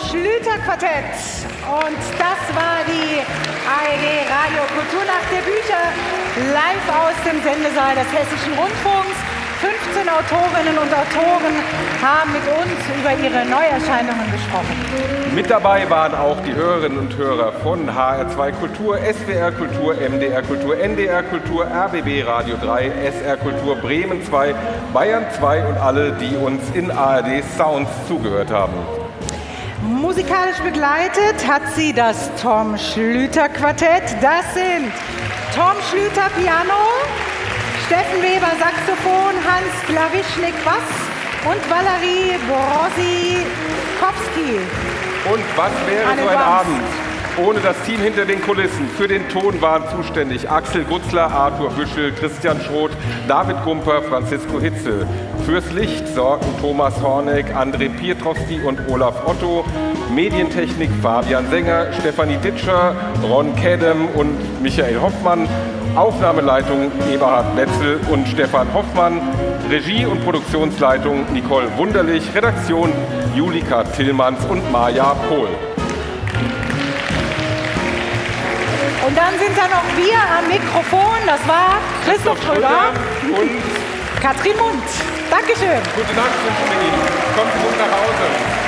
Schlüter-Quartett. Und das war die ARD Radio Kulturnacht der Bücher live aus dem Sendesaal des Hessischen Rundfunks. 15 Autorinnen und Autoren haben mit uns über ihre Neuerscheinungen gesprochen. Mit dabei waren auch die Hörerinnen und Hörer von HR2 Kultur, SWR Kultur, MDR Kultur, NDR Kultur, RBB Radio 3, SR Kultur, Bremen 2, Bayern 2 und alle, die uns in ARD Sounds zugehört haben. Musikalisch begleitet hat sie das Tom Schlüter Quartett. Das sind Tom Schlüter Piano, Steffen Weber Saxophon, Hans Klawischnik Bass und Valerie Brosikowski. Und was wäre so ein Abend ohne das Team hinter den Kulissen? Für den Ton waren zuständig Axel Gutzler, Arthur Büschel, Christian Schroth, David Gumper, Francisco Hitzel. Fürs Licht sorgten Thomas Horneck, André Pietrowski und Olaf Otto. Medientechnik Fabian Sänger, Stefanie Ditscher, Ron Kedem und Michael Hoffmann. Aufnahmeleitung Eberhard Wetzel und Stefan Hoffmann. Regie und Produktionsleitung Nicole Wunderlich. Redaktion Julika Tillmanns und Maja Pohl. Und dann sind da noch wir am Mikrofon. Das war Christoph Schröder und Katrin Mund. Dankeschön. Gute Nacht wünschen wir Ihnen. Kommen Sie gut nach Hause.